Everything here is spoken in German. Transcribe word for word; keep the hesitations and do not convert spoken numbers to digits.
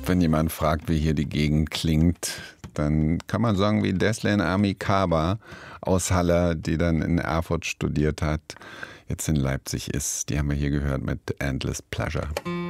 Wenn jemand fragt, wie hier die Gegend klingt, dann kann man sagen, wie Dezlen Amikaba aus Halle, die dann in Erfurt studiert hat, jetzt in Leipzig ist. Die haben wir hier gehört mit Endless Pleasure.